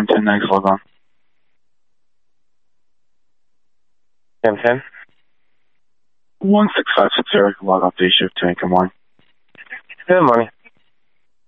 10 next, log on. Sam 10. 16560, log off day shift, 10, good morning. Good morning.